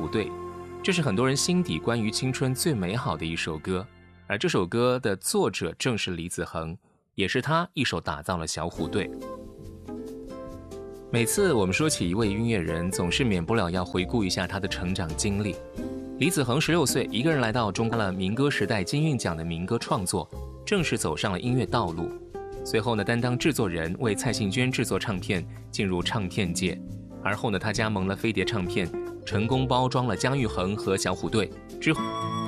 队》，这是很多人心底关于青春最美好的一首歌，而这首歌的作者正是李子恒，也是他一手打造了小虎队。每次我们说起一位音乐人，总是免不了要回顾一下他的成长经历。李子恒16岁，一个人来到中国了民歌时代金韵奖的民歌创作，正式走上了音乐道路。随后呢，担当制作人，为蔡幸娟制作唱片，进入唱片界。而后呢，他加盟了飞碟唱片，成功包装了姜育恒和小虎队。之后